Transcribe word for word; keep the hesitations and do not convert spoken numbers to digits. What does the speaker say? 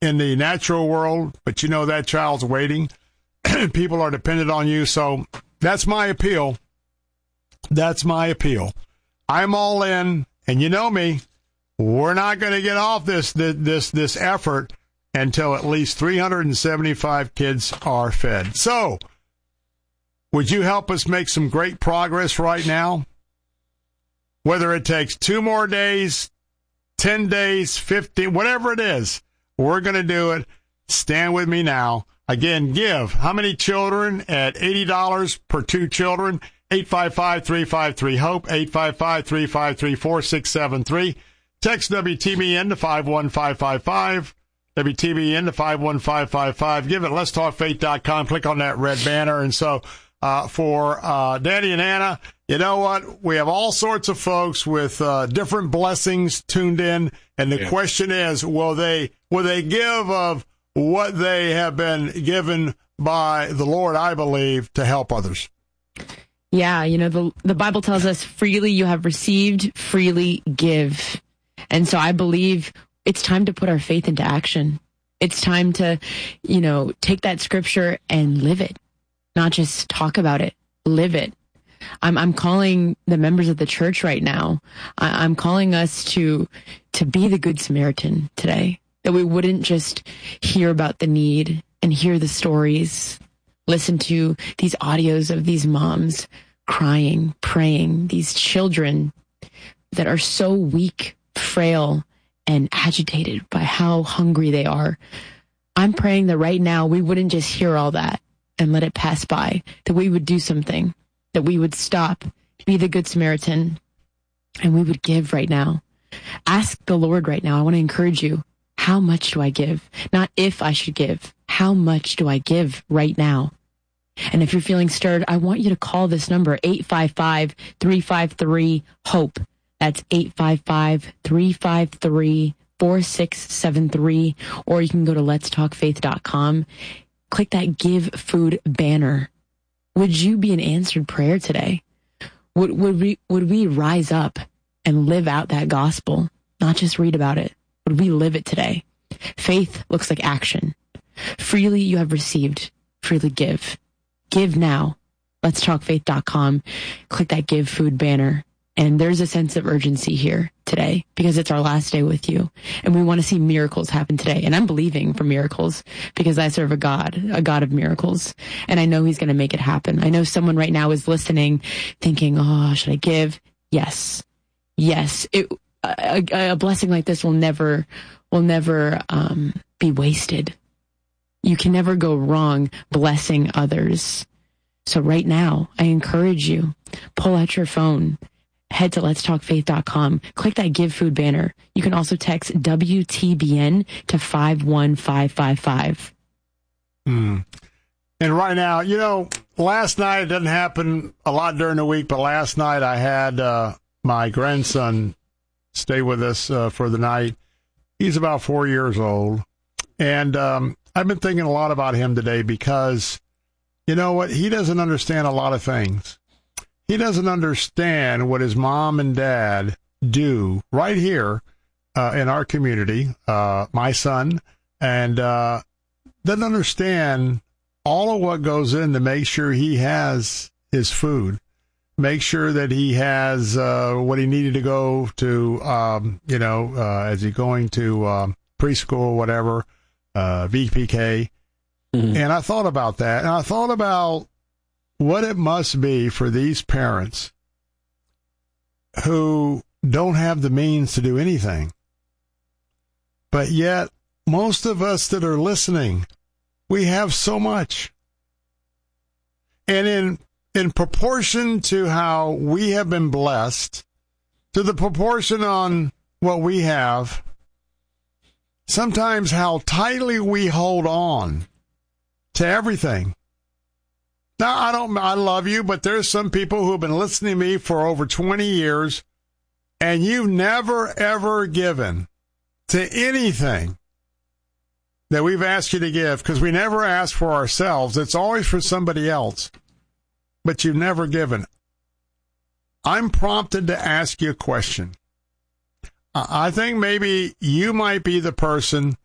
in the natural world, but you know that child's waiting. People are dependent on you. So that's my appeal. That's my appeal. I'm all in, and you know me. We're not going to get off this this this effort until at least three hundred seventy-five kids are fed. So, would you help us make some great progress right now? Whether it takes two more days, ten days, fifteen, whatever it is, we're going to do it. Stand with me now. Again, give. How many children at eighty dollars per two children? eight five five, three five three, HOPE, eight five five, three five three, four six seven three. Text W T B N to five one five five five. W T B N to five one five five five. Give it lets talk faith dot com. Click on that red banner. And so uh, for uh, Daddy and Anna, you know what? We have all sorts of folks with uh, different blessings tuned in. And the yeah. question is, will they will they give of what they have been given by the Lord, I believe, to help others? Yeah, you know, the the Bible tells us freely you have received, freely give. And so I believe it's time to put our faith into action. It's time to, you know, take that scripture and live it, not just talk about it, live it. I'm I'm calling the members of the church right now. I, I'm calling us to to be the Good Samaritan today, that we wouldn't just hear about the need and hear the stories, listen to these audios of these moms crying, praying, these children that are so weak, frail, and agitated by how hungry they are. I'm praying that right now we wouldn't just hear all that and let it pass by, that we would do something, that we would stop, be the Good Samaritan, and we would give right now. Ask the Lord right now. I want to encourage you. How much do I give? Not if I should give. How much do I give right now? And if you're feeling stirred, I want you to call this number, eight five five, three five three, HOPE. That's eight five five, three five three, four six seven three. Or you can go to lets talk faith dot com. Click that Give Food banner. Would you be an answered prayer today? Would, would we, would we rise up and live out that gospel? Not just read about it. Would we live it today? Faith looks like action. Freely you have received, freely give. Give now. lets talk faith dot com. Click that Give Food banner. And there's a sense of urgency here today because it's our last day with you. And we want to see miracles happen today. And I'm believing for miracles because I serve a God, a God of miracles. And I know he's going to make it happen. I know someone right now is listening thinking, oh, should I give? Yes. Yes. It, a, a blessing like this will never, will never um, be wasted. You can never go wrong blessing others. So right now, I encourage you, pull out your phone, head to lets talk faith dot com, click that Give Food banner. You can also text W T B N to five one five five five. Mm. And right now, you know, last night, it doesn't happen a lot during the week, but last night I had uh, my grandson stay with us uh, for the night. He's about four years old. And um, I've been thinking a lot about him today because, you know what, he doesn't understand a lot of things. He doesn't understand what his mom and dad do right here uh, in our community, uh, my son, and uh, doesn't understand all of what goes in to make sure he has his food, make sure that he has uh, what he needed to go to, um, you know, uh, as he's going to um, preschool, whatever, uh, V P K. Mm-hmm. And I thought about that, and I thought about what it must be for these parents who don't have the means to do anything. But yet, most of us that are listening, we have so much. And in in proportion to how we have been blessed, to the proportion on what we have, sometimes how tightly we hold on to everything. Now, I don't, I love you, but there's some people who have been listening to me for over twenty years, and you've never, ever given to anything that we've asked you to give, because we never ask for ourselves. It's always for somebody else, but you've never given. I'm prompted to ask you a question. I think maybe you might be the person